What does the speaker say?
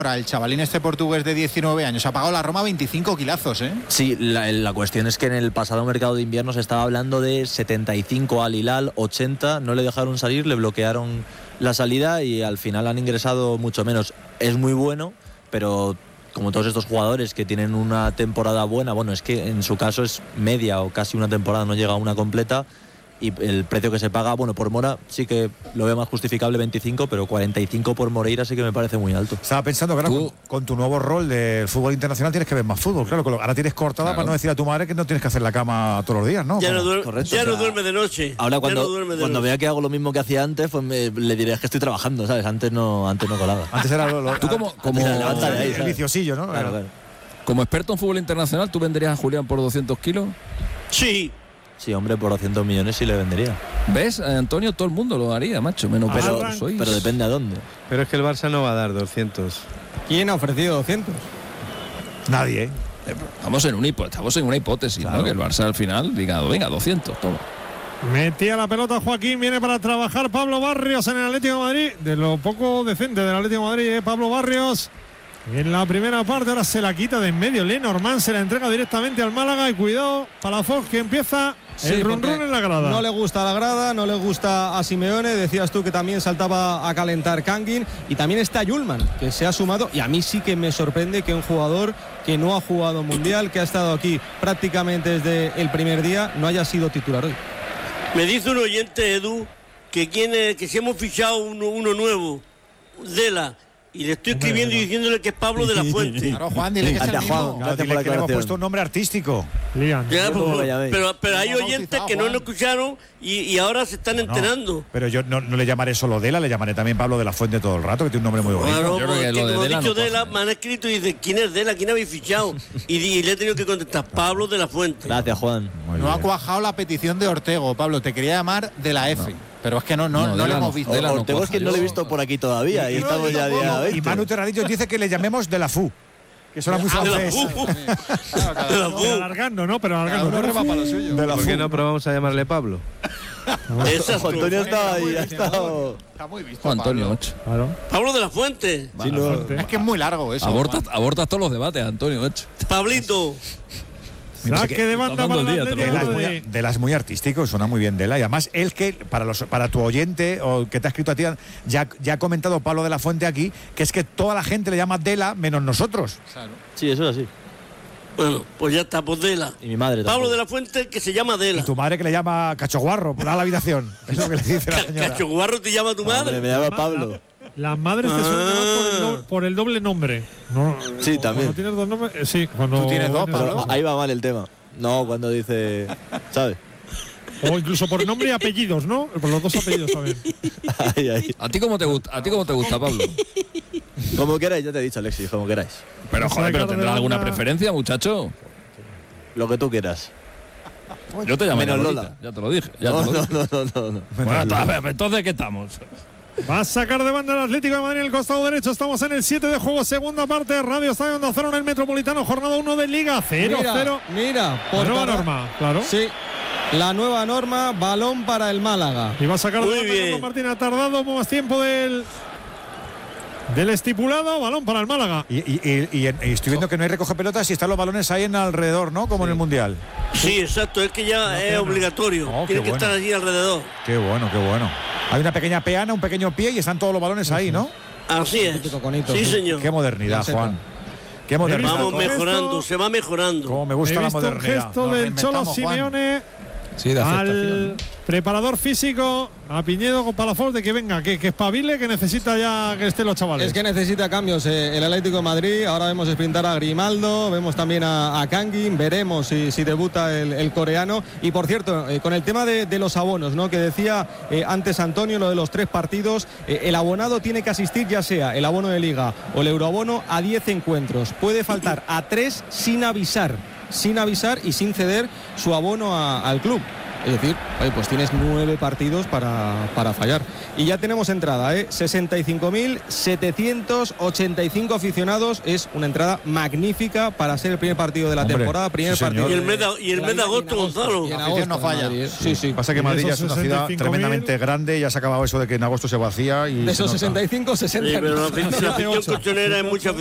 El chavalín este portugués de 19 años ha pagado la Roma 25 kilazos, ¿eh? Sí, la cuestión es que en el pasado mercado de invierno se estaba hablando de 75 al Hilal, 80, no le dejaron salir, le bloquearon la salida y al final han ingresado mucho menos. Es muy bueno, pero como todos estos jugadores que tienen una temporada buena, bueno, es que en su caso es media o casi una temporada, no llega a una completa. Y el precio que se paga, bueno, por Mora sí que lo veo más justificable, 25, pero 45 por Moreira sí que me parece muy alto. Estaba pensando que ahora con tu nuevo rol de fútbol internacional tienes que ver más fútbol, claro, ahora tienes cortada para no decir a tu madre que no tienes que hacer la cama todos los días, ¿no? Ya no duerme de noche. Ahora cuando vea que hago lo mismo que hacía antes, pues le diré que estoy trabajando, ¿sabes? Antes no colaba. Antes era tú como el viciosillo, ¿no? Claro. Como experto en fútbol internacional, ¿tú venderías a Julián por 200 kilos? Sí. Sí, hombre, por 200 millones sí le vendería. ¿Ves, Antonio? Todo el mundo lo haría, macho, menos pero depende a dónde. Pero es que el Barça no va a dar 200. ¿Quién ha ofrecido 200? Nadie, ¿eh? Estamos en una hipótesis, claro, ¿no? Que el Barça al final diga, venga, 200, toma. Metía la pelota Joaquín, viene para trabajar Pablo Barrios en el Atlético de Madrid. De lo poco decente del Atlético de Madrid, Pablo Barrios. En la primera parte, ahora se la quita de en medio. Lenormand se la entrega directamente al Málaga y cuidado, Palafox que empieza el run en la grada. No le gusta la grada, no le gusta a Simeone. Decías tú que también saltaba a calentar Kangin y también está Yulman, que se ha sumado. Y a mí sí que me sorprende que un jugador que no ha jugado mundial, que ha estado aquí prácticamente desde el primer día, no haya sido titular hoy. Me dice un oyente, Edu, que si hemos fichado uno nuevo, Dela. Y le estoy escribiendo y diciéndole que es Pablo de la Fuente. Claro, Juan, dile que es el mismo. Dile que le hemos puesto un nombre artístico. Ya, pero hay oyentes que no lo escucharon y ahora se están enterando. Pero yo no le llamaré solo Dela, le llamaré también Pablo de la Fuente todo el rato, que tiene un nombre muy bonito. Claro, yo creo que como he dicho Dela, me han escrito y dicen, ¿quién es Dela? ¿Quién habéis fichado? Y le he tenido que contestar, Pablo de la Fuente. Gracias, Juan. No ha cuajado la petición de Ortego, Pablo, te quería llamar de la F. Pero es que no lo hemos visto. Ortego es que no lo he visto por aquí todavía y estamos ya día 20. Y Manu Terradillo dice que le llamemos de la FU, que suena muy francés. Alargando, ¿no? Pero alargando. ¿Por qué no probamos a llamarle Pablo? Antonio está ahí, ha estado. Está muy visto. Antonio, claro. Pablo de la Fuente. Sí, es que es muy largo eso. Abortas todos los debates, Antonio, macho. Pablito. Saque de banda para Dela es muy artístico, suena muy bien Dela. Y además, él que, para tu oyente, o que te ha escrito a ti, ya ha comentado Pablo de la Fuente aquí, que es que toda la gente le llama Dela, menos nosotros. Claro. Sí, eso es así. Bueno, pues ya está, pues Dela. Y mi madre Pablo de la Fuente, que se llama Dela. Y tu madre que le llama Cachoguarro, por la habitación. Es lo que le dice la señora. ¿Cachoguarro te llama tu madre? Me llama Pablo. Las madres te suelen llamar por el doble nombre. No, sí, también. Cuando tienes dos nombres, sí, cuando tú tienes dos, Pablo. Ahí va mal el tema. No, cuando dice, ¿sabes? O incluso por nombre y apellidos, ¿no? Por los dos apellidos también. Ahí. ¿A ti cómo te gusta, Pablo? Como queráis, ya te he dicho, Alexis, como queráis. Pero joder, pero ¿tendrás alguna preferencia, muchacho? Lo que tú quieras. Yo te llamé Lola. Ya te lo dije. No. Bueno, entonces, ¿qué estamos? Va a sacar de banda el Atlético de Madrid en el costado derecho. Estamos en el 7 de juego, segunda parte. Radio Estadio Onda Cero en el Metropolitano, jornada 1 de Liga 0-0. Mira, por nueva norma, claro. Sí, la nueva norma, balón para el Málaga. Y va a sacar de banda Carlos Martín. Ha tardado más tiempo del estipulado, balón para el Málaga. Y estoy viendo que no hay recoge pelotas y están los balones ahí en alrededor, ¿no? Como en el Mundial. Sí, exacto, es que ya es obligatorio. Tiene que estar allí alrededor. Qué bueno, qué bueno. Hay una pequeña peana, un pequeño pie y están todos los balones ahí, ¿no? Así es. Sí, señor. Qué modernidad, Juan. Qué modernidad. Vamos mejorando, se va mejorando. Como me gusta la modernidad. El gesto del Cholo Simeone. Sí, de al preparador físico, a Piñedo con Palafox, de que venga, que espabile, que necesita ya que estén los chavales. Es que necesita cambios el Atlético de Madrid. Ahora vemos sprintar a Grimaldo, vemos también a Kangin, veremos si debuta el coreano. Y por cierto, con el tema de los abonos, ¿no? Que decía antes Antonio, lo de los 3 partidos, el abonado tiene que asistir, ya sea el abono de Liga o el euroabono, a 10 encuentros. Puede faltar a 3 sin avisar y sin ceder su abono al club. Es decir, pues tienes 9 partidos para fallar. Y ya tenemos entrada, 65.785 aficionados. Es una entrada magnífica para ser el primer partido de la temporada. Primer partido. Y el mes de agosto, Gonzalo. La afición no falla. Sí. Pasa que Madrid ya es una ciudad 65.000. tremendamente grande, ya se ha acabado eso de que en agosto se vacía. Y De esos 65, 60. Sí, pero la afición colchonera es mucha